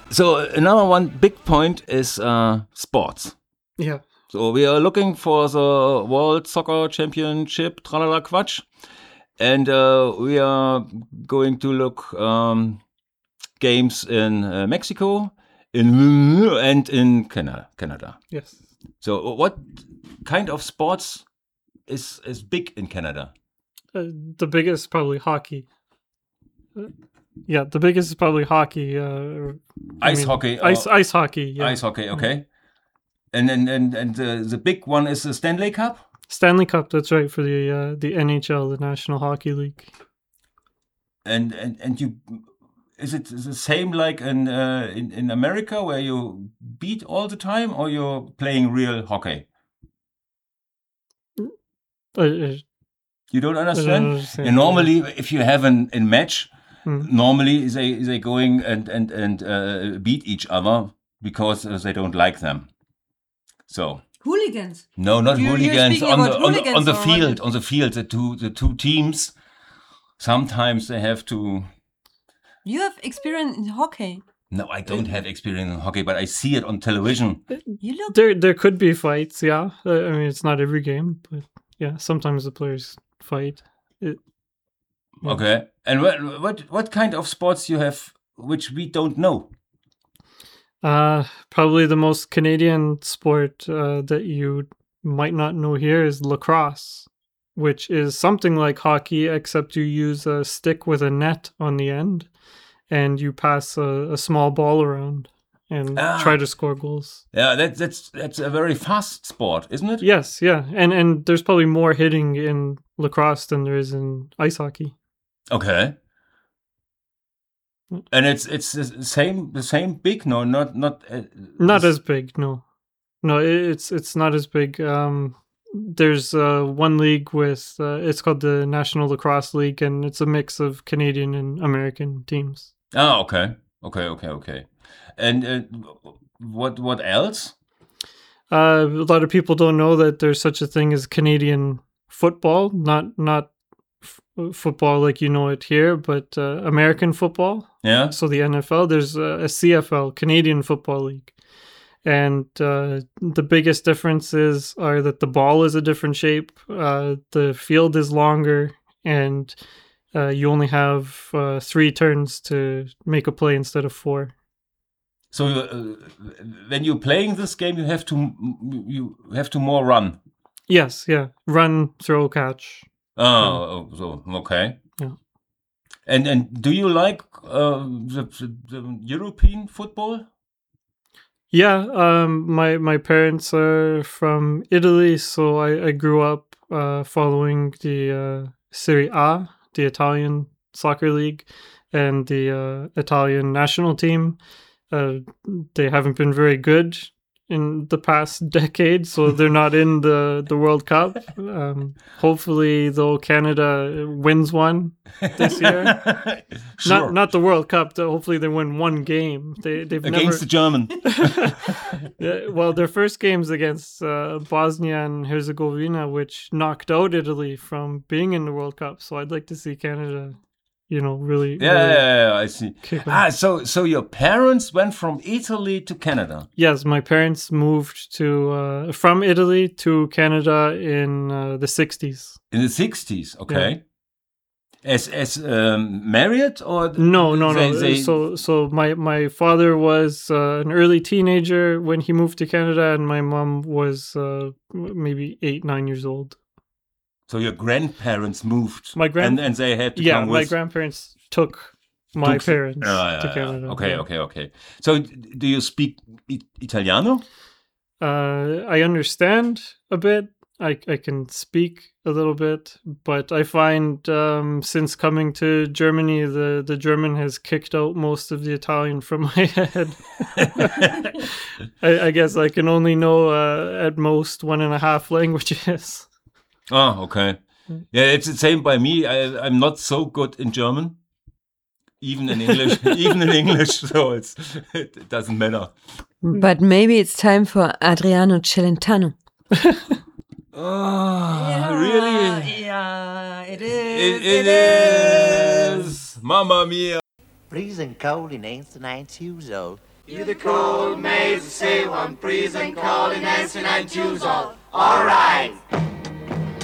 So another one big point is sports. Yeah. So we are looking for the World Soccer Championship, tralala Quatsch, and we are going to look games in Mexico, and in Canada. Yes. So what kind of sports is big in Canada? The biggest is probably hockey. The biggest is probably hockey. Ice hockey. Ice hockey. Yeah. Ice hockey. Okay. And the big one is the Stanley Cup. Stanley Cup. That's right, for the NHL, the National Hockey League. And you, is it the same like in America where you beat all the time, or you're playing real hockey? You don't understand? And normally, if you have a match, normally they going and beat each other because they don't like them. So hooligans? No, not hooligans. On the field, what? on the field, the two teams. Sometimes they have to. You have experience in hockey. No, I don't have experience in hockey, but I see it on television. You look. There could be fights. Yeah, I mean it's not every game, but yeah, sometimes the players fight. Okay, and what kind of sports you have which we don't know? Probably the most Canadian sport that you might not know here is lacrosse, which is something like hockey, except you use a stick with a net on the end, and you pass a small ball around and try to score goals. Yeah, that's a very fast sport, isn't it? Yes, yeah, and there's probably more hitting in lacrosse than there is in ice hockey. Okay. And it's the same big? No, not as big. No, it's not as big. There's one league with it's called the National Lacrosse League, and it's a mix of Canadian and American teams. Oh, okay. And what else? A lot of people don't know that there's such a thing as Canadian football, not football like you know it here, but American football. Yeah. So the NFL, there's a CFL, Canadian Football League. And the biggest differences are that the ball is a different shape, the field is longer, and you only have 3 turns to make a play instead of 4. So when you're playing this game, you have to more run. Yes, yeah, run, throw, catch. So okay. Yeah. And do you like the European football? Yeah, my parents are from Italy, so I grew up following the Serie A, the Italian soccer league, and the Italian national team. They haven't been very good in the past decade, so they're not in the World Cup. Hopefully, though, Canada wins one this year. Sure. Not the World Cup. Hopefully, they win one game. They've against the German. Well, their first game's against Bosnia and Herzegovina, which knocked out Italy from being in the World Cup. So I'd like to see Canada, really. Yeah, I see. So your parents went from Italy to Canada? Yes, my parents moved from Italy to Canada in the 60s. In the 60s, okay. Yeah. As married or no. So my father was an early teenager when he moved to Canada, and my mom was maybe 8-9 years old. So your grandparents moved, and they had to come with... my grandparents took my parents to Canada. Okay. So do you speak Italiano? I understand a bit. I can speak a little bit, but I find since coming to Germany, the German has kicked out most of the Italian from my head. I guess I can only know at most 1.5 languages. Oh, okay. Yeah, it's the same by me. I'm not so good in German, even in English. So it doesn't matter. But maybe it's time for Adriano Celentano. Really? Yeah, it is. It is. Mamma mia. Freezing cold in 89 years old. You the cold maids say one breeze and calling dancing and choose all right.